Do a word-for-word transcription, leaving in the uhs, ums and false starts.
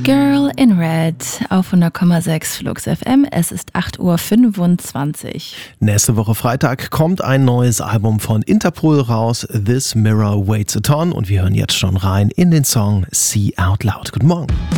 Girl in Red auf hundert Komma sechs Flux F M. Es ist acht Uhr fünfundzwanzig. Nächste Woche Freitag kommt ein neues Album von Interpol raus, This Mirror Weighs a Ton. Und wir hören jetzt schon rein in den Song See Out Loud. Guten Morgen.